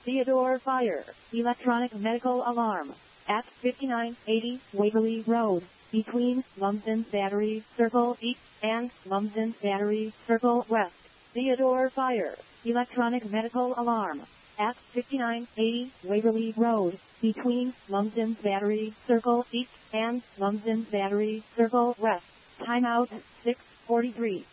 Theodore Fire, electronic medical alarm, at 5980 Waverly Road, between Lumsden Battery Circle East and Lumsden Battery Circle West. Theodore Fire, electronic medical alarm, at 5980 Waverly Road, between Lumsden Battery Circle East and Lumsden Battery Circle West. Timeout 6:43.